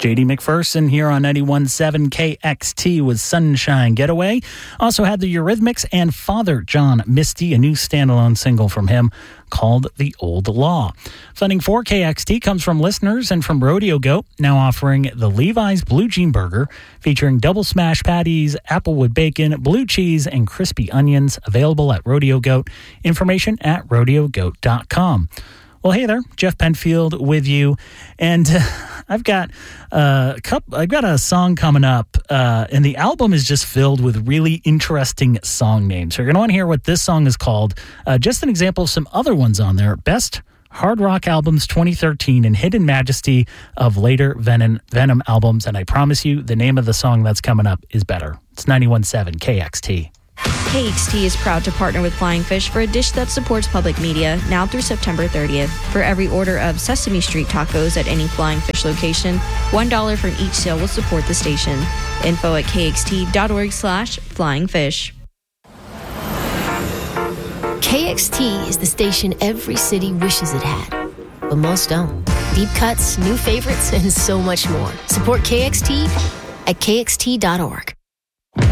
JD McPherson here on 91.7 KXT with Sunshine Getaway. Also had the Eurythmics and Father John Misty, a new standalone single from him called The Old Law. Funding for KXT comes from listeners and from Rodeo Goat, now offering the Levi's Blue Jean Burger featuring double smash patties, applewood bacon, blue cheese, and crispy onions, available at Rodeo Goat. Information at rodeogoat.com. Well, hey there, Jeff Penfield with you, and I've got a song coming up, and the album is just filled with really interesting song names. So you're going to want to hear what this song is called. Just an example of some other ones on there. Best Hard Rock Albums 2013 and Hidden Majesty of later Venom albums, and I promise you the name of the song that's coming up is better. It's 91.7 KXT. KXT is proud to partner with Flying Fish for a dish that supports public media now through September 30th. For every order of Sesame Street tacos at any Flying Fish location, $1 from each sale will support the station. Info at kxt.org/flyingfish. KXT is the station every city wishes it had, but most don't. Deep cuts, new favorites, and so much more. Support KXT at kxt.org.